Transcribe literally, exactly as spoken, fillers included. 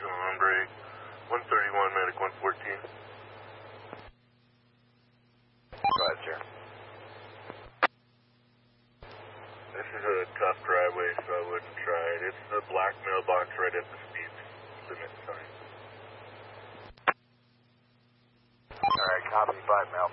two Hombre, one thirty-one, Medic one fourteen. Roger. This is a tough driveway, so I wouldn't try it. It's the black mailbox right at the speed limit sign. Alright, copy five, Mel.